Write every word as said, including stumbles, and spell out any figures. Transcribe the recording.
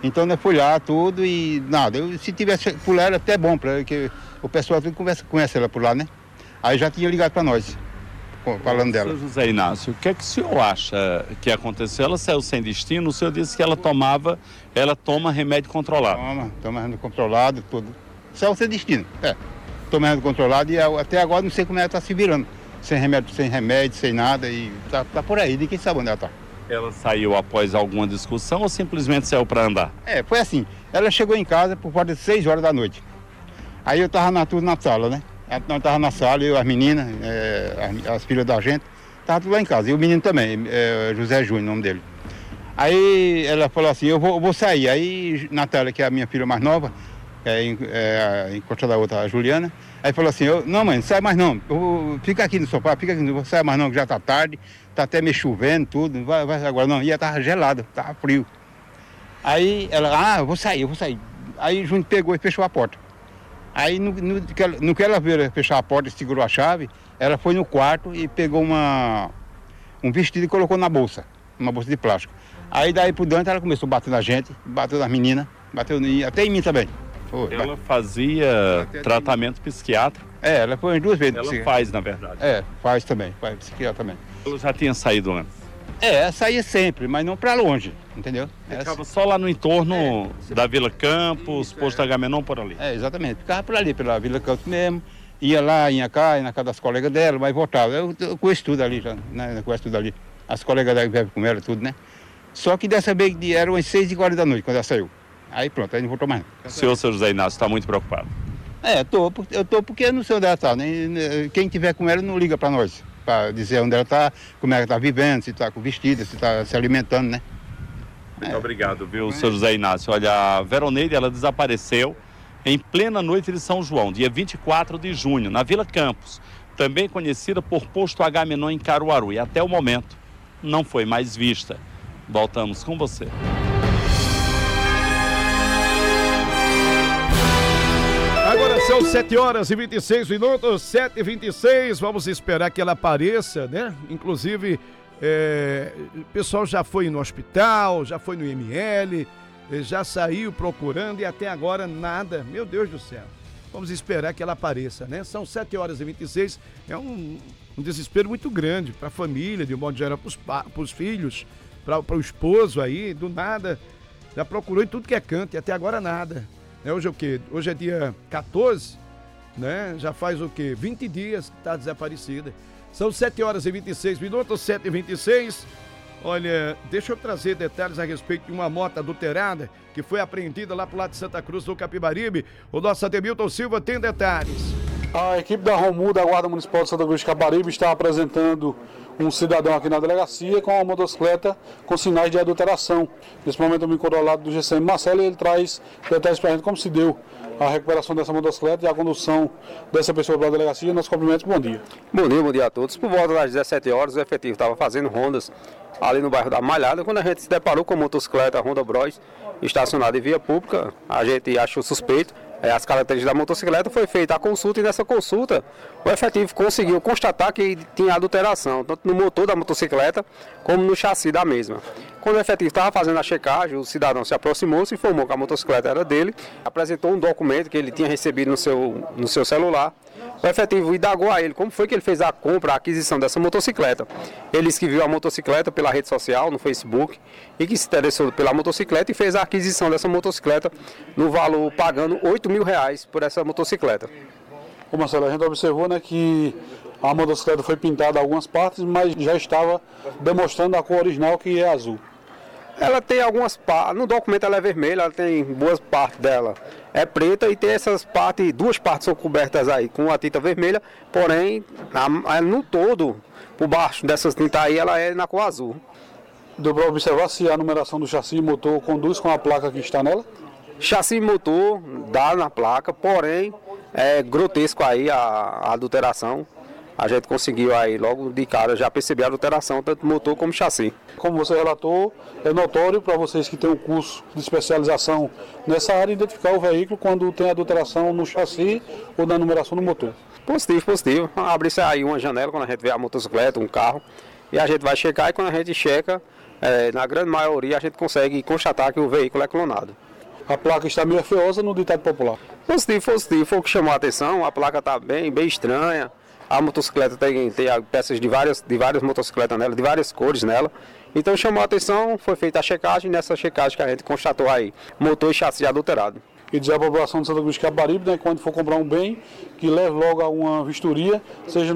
Então nós fui lá tudo e nada. Eu, se tivesse por lá era até bom, porque o pessoal tudo conversa, conhece ela por lá, né? Aí já tinha ligado para nós, falando dela. Seu José Inácio, o que é que o senhor acha que aconteceu? Ela saiu sem destino, o senhor disse que ela tomava, ela toma remédio controlado. Toma, toma remédio controlado, tudo. Saiu sem destino, é. Toma remédio controlado e até agora não sei como ela está se virando. Sem remédio, sem remédio, sem nada e tá, tá por aí, ninguém sabe onde ela está. Ela saiu após alguma discussão ou simplesmente saiu para andar? É, foi assim, ela chegou em casa por volta de seis horas da noite. Aí eu estava na, tudo na sala, né? Nós estávamos na sala, eu, as meninas, é, as, as filhas da gente, estava tudo lá em casa. E o menino também, é, José Júnior, o nome dele. Aí ela falou assim, eu vou, eu vou sair. Aí Natália, que é a minha filha mais nova, é, é, encosta da outra, a Juliana, aí falou assim, eu, não mãe, não sai mais não, eu, fica aqui no sofá, fica aqui, não vou sair mais não, que já está tarde, está até meio chovendo, tudo, vai, vai agora não. E ela estava gelada, estava frio. Aí ela, ah, eu vou sair, eu vou sair. Aí Júnior pegou e fechou a porta. Aí no, no, no que ela veio fechar a porta e segurou a chave, ela foi no quarto e pegou uma, um vestido e colocou na bolsa, uma bolsa de plástico. Aí daí por dentro ela começou a bater na gente, bateu nas meninas, bateu até em mim também. Foi, ela bateu. fazia tratamento psiquiátrico? É, ela foi duas vezes. Ela psiquiatra. Faz, na verdade. É, faz também, faz psiquiatra também. Ela já tinha saído antes? É, saía sempre, mas não para longe, entendeu? Ficava só lá no entorno é, da Vila Campos, isso, posto é. Agamenon, por ali. É, exatamente. Ficava por ali, pela Vila Campos mesmo. Ia lá, ia cá, ia na casa das colegas dela, mas voltava. Eu, eu conheço tudo ali já, né? Eu conheço tudo ali. As colegas dela vivem com ela, tudo, né? Só que dessa vez eram umas seis e quarenta da noite, quando ela saiu. Aí pronto, aí não voltou mais. O senhor, seu José Inácio, está muito preocupado? É, tô, eu tô porque eu não sei onde ela está. Né? Quem tiver com ela não liga para nós. Para dizer onde ela está, como é que ela está vivendo, se está com vestido, se está se alimentando, né? Muito é. obrigado, viu, é. seu José Inácio. Olha, a Veroneide, ela desapareceu em plena noite de São João, dia vinte e quatro de junho, na Vila Campos, também conhecida por Posto Agamenon em Caruaru. E até o momento não foi mais vista. Voltamos com você. Agora são sete horas e vinte e seis minutos, sete e vinte e seis, vamos esperar que ela apareça, né? Inclusive, é, o pessoal já foi no hospital, já foi no I M L, já saiu procurando e até agora nada. Meu Deus do céu, vamos esperar que ela apareça, né? São sete horas e vinte e seis, é um, um desespero muito grande para a família, de um modo geral, para os filhos, para o esposo aí, do nada, já procurou em tudo que é canto e até agora nada. É, hoje é o quê? Hoje é dia quatorze, né? Já faz o quê? vinte dias que está desaparecida. São sete horas e vinte e seis minutos, sete e vinte e seis. Olha, deixa eu trazer detalhes a respeito de uma moto adulterada que foi apreendida lá pro lado de Santa Cruz do Capibaribe. O nosso Ademilton Silva tem detalhes. A equipe da Romu, da Guarda Municipal de Santa Cruz do Capibaribe, está apresentando um cidadão aqui na delegacia com uma motocicleta com sinais de adulteração. Nesse momento eu me encontro ao lado do G C M Marcelo e ele traz detalhes para a gente como se deu a recuperação dessa motocicleta e a condução dessa pessoa para a delegacia. Nossos cumprimentos, bom dia. Bom dia, bom dia a todos. Por volta das dezessete horas, o efetivo estava fazendo rondas ali no bairro da Malhada, quando a gente se deparou com a motocicleta Honda Bros estacionada em via pública. A gente achou suspeito as características da motocicleta, foi feita a consulta e nessa consulta o efetivo conseguiu constatar que tinha adulteração, tanto no motor da motocicleta como no chassi da mesma. Quando o efetivo estava fazendo a checagem, o cidadão se aproximou, se informou que a motocicleta era dele, apresentou um documento que ele tinha recebido no seu, no seu celular. O efetivo indagou a ele como foi que ele fez a compra, a aquisição dessa motocicleta. Ele disse que viu a motocicleta pela rede social, no Facebook, e que se interessou pela motocicleta e fez a aquisição dessa motocicleta no valor pagando oito mil reais por essa motocicleta. Ô Marcelo, a gente observou, né, que a motocicleta foi pintada em algumas partes, mas já estava demonstrando a cor original, que é azul. Ela tem algumas partes, no documento ela é vermelha, ela tem boas partes dela é preta e tem essas partes, duas partes são cobertas aí com a tinta vermelha, porém a, a, no todo, por baixo dessas tintas aí, ela é na cor azul. Deu para observar se a numeração do chassi e motor conduz com a placa que está nela? Chassi e motor dá na placa, porém é grotesco aí a, a adulteração. A gente conseguiu aí logo de cara já perceber a adulteração, tanto motor como chassi. Como você relatou, é notório para vocês que têm um curso de especialização nessa área identificar o veículo quando tem adulteração no chassi ou na numeração do motor. Positivo, positivo. Abre-se aí uma janela quando a gente vê a motocicleta, um carro, e a gente vai checar e quando a gente checa, é, na grande maioria a gente consegue constatar que o veículo é clonado. A placa está meio feiosa no ditado popular. Positivo, positivo, foi o que chamou a atenção, a placa está bem, bem estranha. A motocicleta tem, tem peças de várias, de várias motocicletas nela, de várias cores nela. Então chamou a atenção, foi feita a checagem, nessa checagem que a gente constatou aí, motor e chassi adulterado. E dizer à população de Santa Cruz de Capibaribe, né, quando for comprar um bem, que leve logo a uma vistoria, seja